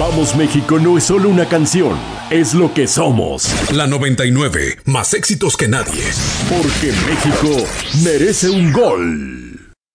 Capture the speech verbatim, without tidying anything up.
Vamos México no es solo una canción, es lo que somos. La noventa y nueve, más éxitos que nadie. Porque México merece un gol.